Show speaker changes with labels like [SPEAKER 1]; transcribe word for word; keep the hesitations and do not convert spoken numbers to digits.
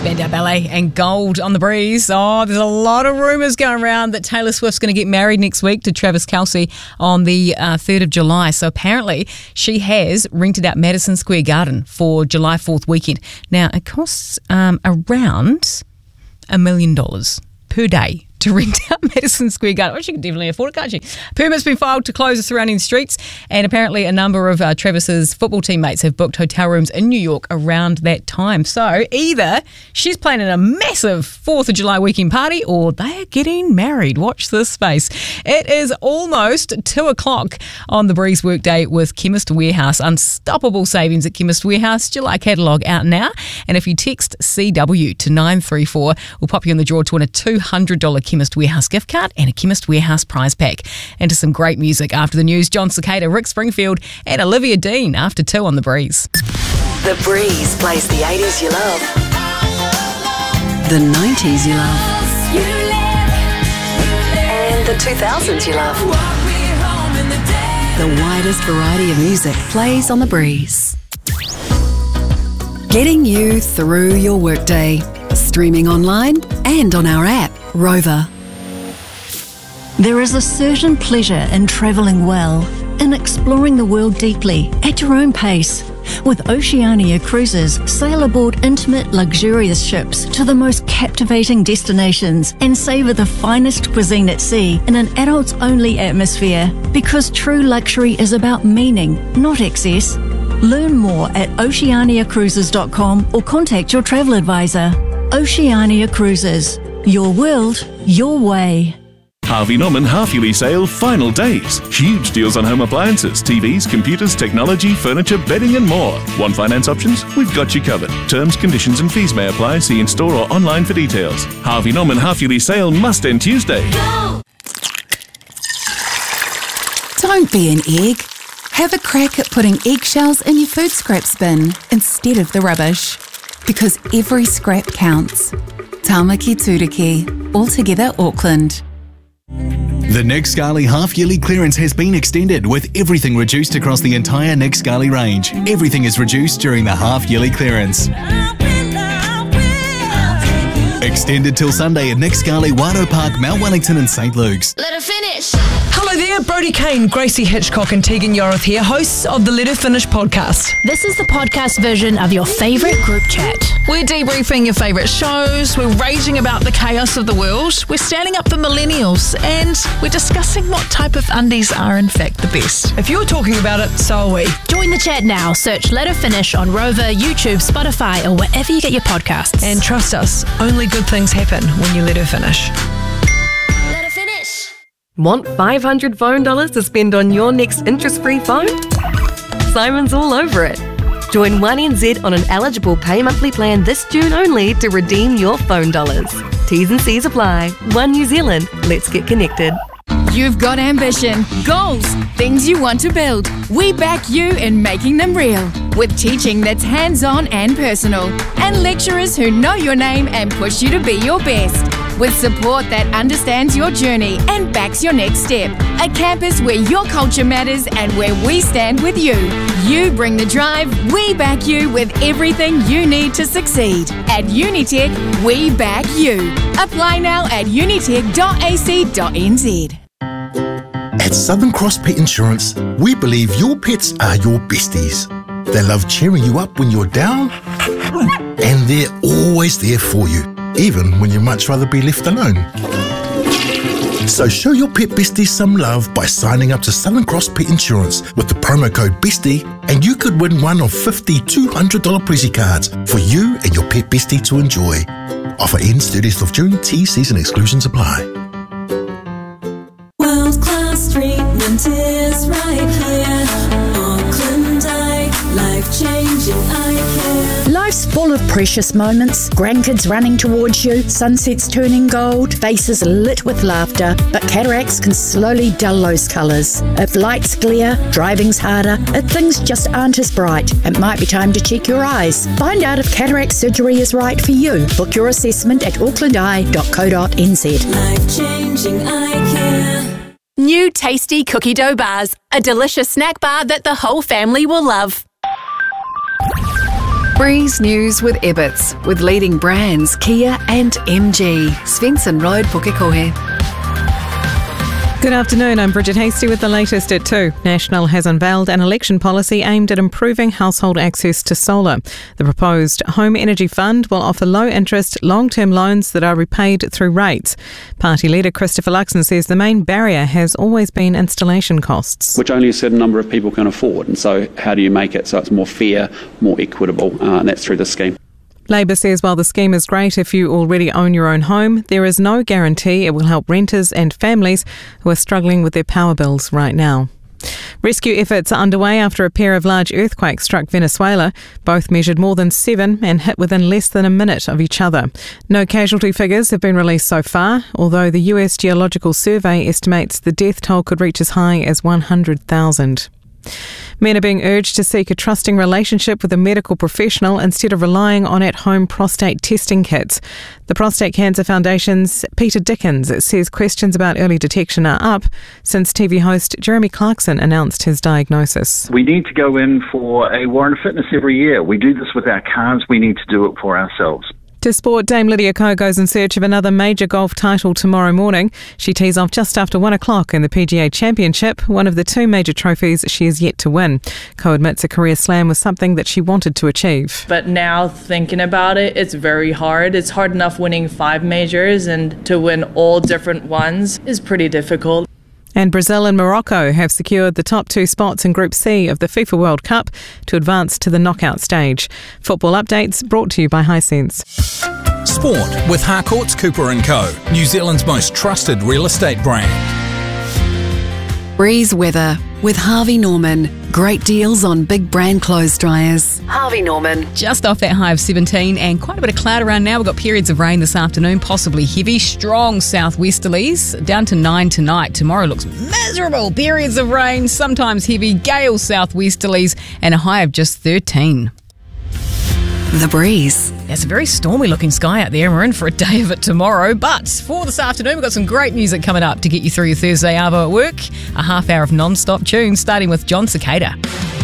[SPEAKER 1] Spandau Ballet and Gold on the Breeze. Oh, there's a lot of rumours going around that Taylor Swift's going to get married next week to Travis Kelce on the uh, third of July. So apparently she has rented out Madison Square Garden for July fourth weekend. Now, it costs um, around a million dollars per day to rent out Madison Square Garden. Well, she can definitely afford it, can't she? Permits been filed to close the surrounding streets, and apparently a number of uh, Travis's football teammates have booked hotel rooms in New York around that time. So either she's planning a massive fourth of July weekend party or they're getting married. Watch this space. It is almost two o'clock on the Breeze workday with Chemist Warehouse. Unstoppable savings at Chemist Warehouse. July catalogue out now. And if you text C W to nine three four, we'll pop you in the draw to win a two hundred dollars Chemist Warehouse gift card and a Chemist Warehouse prize pack. And to some great music after the news, John Cicada, Rick Springfield and Olivia Dean after two on the Breeze.
[SPEAKER 2] The Breeze plays the eighties you love, the nineties you love, and the two thousands you love. The widest variety of music plays on the Breeze. Getting you through your workday. Streaming online and on our app, Rover.
[SPEAKER 3] There is a certain pleasure in travelling well, in exploring the world deeply, at your own pace. With Oceania Cruises, sail aboard intimate, luxurious ships to the most captivating destinations and savour the finest cuisine at sea in an adults-only atmosphere. Because true luxury is about meaning, not excess. Learn more at oceania cruises dot com or contact your travel advisor. Oceania Cruises. Your world, your way.
[SPEAKER 4] Harvey Norman half-yearly sale final days. Huge deals on home appliances, T Vs, computers, technology, furniture, bedding and more. Want finance options? We've got you covered. Terms, conditions and fees may apply. See in store or online for details. Harvey Norman half-yearly sale must end Tuesday.
[SPEAKER 5] Go! Don't be an egg. Have a crack at putting eggshells in your food scraps bin instead of the rubbish. Because every scrap counts. Tamaki Turiki, Altogether Auckland.
[SPEAKER 6] The Nick Scali half-yearly clearance has been extended with everything reduced across the entire Nick Scali range. Everything is reduced during the half-yearly clearance. Extended till Sunday at Nick Scali, Wado Park, Mount Wellington and St Luke's.
[SPEAKER 7] Let her finish. Hello there, Brodie Kane, Gracie Hitchcock and Tegan Yoroth here, hosts of the Let Her Finish podcast.
[SPEAKER 8] This is the podcast version of your favourite group chat.
[SPEAKER 7] We're debriefing your favourite shows, we're raging about the chaos of the world, we're standing up for millennials, and we're discussing what type of undies are in fact the best. If you're talking about it, so are we.
[SPEAKER 8] Join the chat now. Search Let Her Finish on Rover, YouTube, Spotify or wherever you get your podcasts.
[SPEAKER 7] And trust us, only good things happen when you let her finish.
[SPEAKER 2] Let her finish.
[SPEAKER 9] Want five hundred phone dollars to spend on your next interest-free phone? Simon's all over it. Join one N Z on an eligible pay monthly plan this June only to redeem your phone dollars. T's and C's apply. One New Zealand. Let's get connected.
[SPEAKER 10] You've got ambition, goals, things you want to build. We back you in making them real. With teaching that's hands-on and personal. And lecturers who know your name and push you to be your best. With support that understands your journey and backs your next step. A campus where your culture matters and where we stand with you. You bring the drive, we back you with everything you need to succeed. At Unitech, we back you. Apply now at unitech dot a c dot n z.
[SPEAKER 11] At Southern Cross Pet Insurance, we believe your pets are your besties. They love cheering you up when you're down, and they're always there for you, even when you'd much rather be left alone. So show your pet besties some love by signing up to Southern Cross Pet Insurance with the promo code BESTIE, and you could win one of fifty two hundred dollars Prezi cards for you and your pet bestie to enjoy. Offer ends thirtieth of June. T, C's and exclusions apply.
[SPEAKER 12] World-class treatment is right here. Auckland Eye, life-changing eye care.
[SPEAKER 13] Life's full of precious moments. Grandkids running towards you, sunsets turning gold, faces lit with laughter. But cataracts can slowly dull those colours. If lights glare, driving's harder, if things just aren't as bright, it might be time to check your eyes. Find out if cataract surgery is right for you. Book your assessment at auckland eye dot co dot n z.
[SPEAKER 12] Life-changing eye care.
[SPEAKER 14] New tasty cookie dough bars, a delicious snack bar that the whole family will love.
[SPEAKER 2] Breeze News with Ebbets, with leading brands Kia and M G. Svensson Road, Pukekohe.
[SPEAKER 15] Good afternoon, I'm Bridget Hasty with the latest at two. National has unveiled an election policy aimed at improving household access to solar. The proposed Home Energy Fund will offer low-interest, long-term loans that are repaid through rates. Party leader Christopher Luxon says the main barrier has always been installation costs,
[SPEAKER 16] which only a certain number of people can afford. And so how do you make it so it's more fair, more equitable, uh, and that's through the scheme.
[SPEAKER 15] Labor says while the scheme is great if you already own your own home, there is no guarantee it will help renters and families who are struggling with their power bills right now. Rescue efforts are underway after a pair of large earthquakes struck Venezuela. Both measured more than seven and hit within less than a minute of each other. No casualty figures have been released so far, although the U S Geological Survey estimates the death toll could reach as high as one hundred thousand. Men are being urged to seek a trusting relationship with a medical professional instead of relying on at-home prostate testing kits. The Prostate Cancer Foundation's Peter Dickens says questions about early detection are up since T V host Jeremy Clarkson announced his diagnosis.
[SPEAKER 17] We need to go in for a warrant of fitness every year. We do this with our cars. We need to do it for ourselves.
[SPEAKER 15] To sport, Dame Lydia Ko goes in search of another major golf title tomorrow morning. She tees off just after one o'clock in the P G A Championship, one of the two major trophies she has yet to win. Ko admits a career slam was something that she wanted to achieve.
[SPEAKER 18] But now thinking about it, it's very hard. It's hard enough winning five majors, and to win all different ones is pretty difficult.
[SPEAKER 15] And Brazil and Morocco have secured the top two spots in Group C of the FIFA World Cup to advance to the knockout stage. Football updates brought to you by Hisense.
[SPEAKER 19] Sport with Harcourts Cooper and Co, New Zealand's most trusted real estate brand.
[SPEAKER 2] Breeze weather with Harvey Norman. Great deals on big brand clothes dryers. Harvey Norman.
[SPEAKER 1] Just off that high of seventeen and quite a bit of cloud around now. We've got periods of rain this afternoon, possibly heavy, strong southwesterlies, down to nine tonight. Tomorrow looks miserable. Periods of rain, sometimes heavy, gale southwesterlies, and a high of just thirteen.
[SPEAKER 2] The Breeze.
[SPEAKER 1] It's a very stormy looking sky out there, and we're in for a day of it tomorrow. But for this afternoon, we've got some great music coming up to get you through your Thursday arvo at work. A half hour of non-stop tunes, starting with John Cicada.